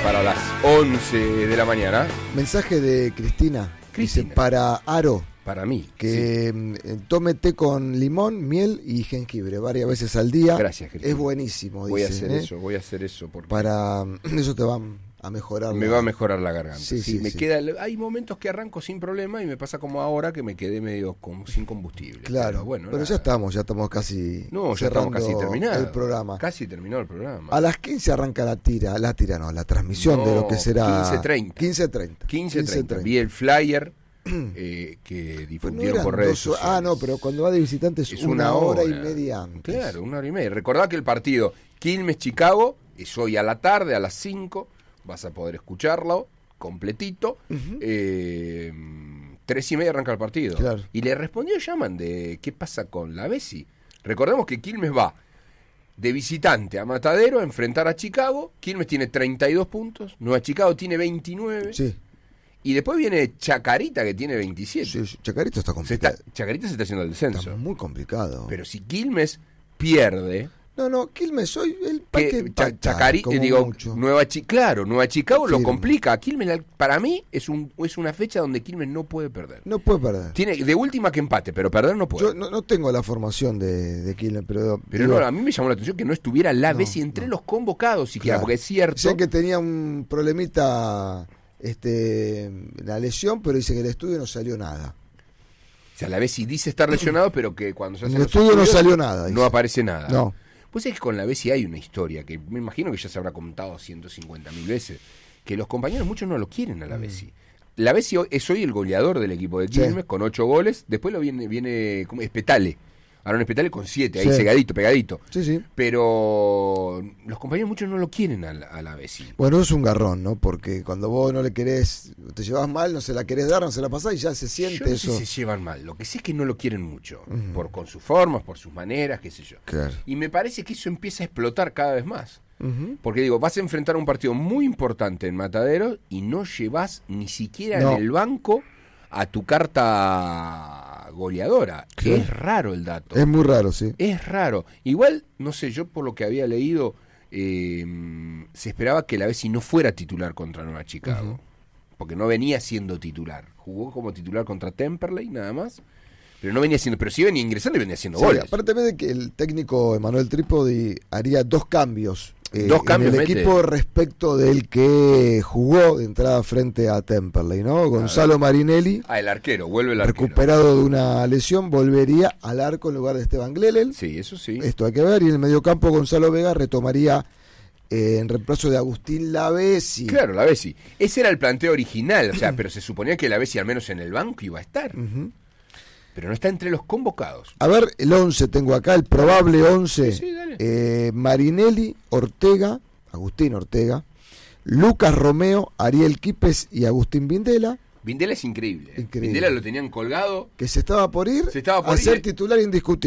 para las 11 de la mañana. Mensaje de Cristina. Dice, para Aro. Para mí. Que tome té con limón, miel y jengibre varias veces al día. Gracias, Cristina. Es buenísimo. Voy dice, a hacer eso. Porque para eso te va a mejorar. Me va a mejorar la garganta. Sí, me queda. Hay momentos que arranco sin problema y me pasa como ahora que me quedé medio sin combustible. Claro, pero ya estamos casi. No, ya estamos casi terminando el programa. Casi terminado el programa. A las 15 arranca la transmisión de lo que será 15:30. Vi el flyer que difundieron por redes sociales. No, pero cuando va de visitantes es una hora y media antes. Claro, una hora y media. Recordá que el partido Quilmes-Chicago es hoy a la tarde, a las 5. Vas a poder escucharlo completito. 3:30 arranca el partido. Claro. Y le respondió Yaman de qué pasa con la Bessi. Recordemos que Quilmes va de visitante a Matadero a enfrentar a Chicago. Quilmes tiene 32 puntos. Nueva Chicago tiene 29. Sí. Y después viene Chacarita, que tiene 27. Sí, Chacarita está complicado. Chacarita se está haciendo el descenso. Está muy complicado. Pero si Quilmes pierde... No, Quilmes hoy el Chacarita, digo, Nueva Chicago lo complica. Quilmes, para mí, es una fecha donde Quilmes no puede perder. No puede perder. Tiene de última que empate, pero perder no puede. Yo no tengo la formación de Quilmes, pero digo, no, a mí me llamó la atención que no estuviera la Bessi entre los convocados siquiera, porque es cierto. Sé que tenía un problemita la lesión, pero dice que el estudio no salió nada. O sea, la Bessi dice estar lesionado, pero que cuando se hace el estudio no salió nada. No aparece nada. No. Pues es que con la Bessi hay una historia que me imagino que ya se habrá contado 150.000 veces, que los compañeros muchos no lo quieren a la Bessi. La Bessi es hoy el goleador del equipo de Quilmes, con 8 goles, después lo viene como Espetale. Aaron Espetale con 7, ahí pegadito. Sí. Pero los compañeros muchos no lo quieren a la Bessi. Bueno, es un garrón, ¿no? Porque cuando vos no le querés, te llevas mal, no se la querés dar, no se la pasás y ya se siente yo no eso. sé si se llevan mal, lo que sé es que no lo quieren mucho, con sus formas, por sus maneras, qué sé yo. Claro. Y me parece que eso empieza a explotar cada vez más. Porque digo, vas a enfrentar un partido muy importante en Matadero y no llevas ni siquiera en el banco a tu carta goleadora. Claro. Es raro el dato. Es muy raro, sí. Es raro. Igual, no sé, yo por lo que había leído, se esperaba que la Bessi no fuera titular contra Nueva Chicago. Porque no venía siendo titular. Jugó como titular contra Temperley, nada más. Pero no venía siendo, pero sí venía ingresando y venía haciendo goles. Aparte de que el técnico Emanuel Trípodi haría 2 cambios. En el equipo respecto del que jugó de entrada frente a Temperley, ¿no? Gonzalo Marinelli, el arquero, vuelve el arquero. Recuperado de una lesión, volvería al arco en lugar de Esteban Glelel. Sí, eso sí. Esto hay que ver. Y en el mediocampo Gonzalo Vega retomaría en reemplazo de Agustín La Bessi. Claro, La Bessi. Ese era el planteo original, o sea, pero se suponía que La Bessi al menos en el banco iba a estar. Pero no está entre los convocados. A ver, el 11 tengo acá, el probable 11. Sí, dale. Marinelli, Ortega, Agustín Ortega, Lucas Romeo, Ariel Quipes y Agustín Vindela. Vindela es increíble. Vindela lo tenían colgado. Que se estaba por ir a ser titular indiscutible.